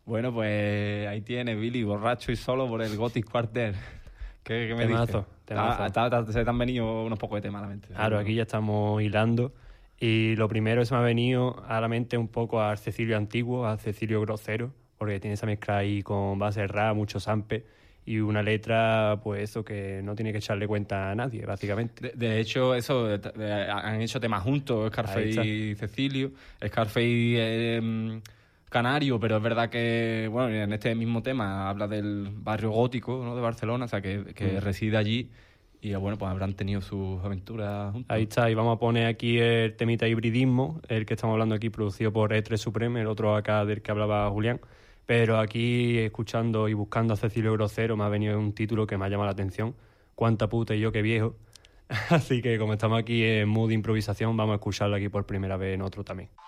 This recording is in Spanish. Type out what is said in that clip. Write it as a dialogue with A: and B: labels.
A: Bueno, pues ahí tiene Billy, borracho y solo por el Gothic Quarter. ¿Qué me dices?
B: Temazo.
A: Se te han venido unos pocos de temas a la mente.
B: Claro, aquí ya estamos hilando. Y lo primero que se me ha venido a la mente un poco al Cecilio antiguo, al Cecilio grosero, porque tiene esa mezcla ahí con base rap, mucho sample y una letra, pues eso, que no tiene que echarle cuenta a nadie, básicamente.
A: De hecho, han hecho temas juntos, Scarface y Cecilio. Scarface canario, pero es verdad que, bueno, en este mismo tema habla del barrio gótico, ¿no?, de Barcelona, o sea, que reside allí. Y bueno, pues habrán tenido sus aventuras juntos.
B: Ahí está, y vamos a poner aquí el temita hibridismo, el que estamos hablando aquí, producido por E3 Supreme, el otro acá del que hablaba Julián. Pero aquí, escuchando y buscando a Cecilio Grosero, me ha venido un título que me ha llamado la atención. Cuánta puta y yo qué viejo. Así que como estamos aquí en mood de improvisación, vamos a escucharlo aquí por primera vez en otro también.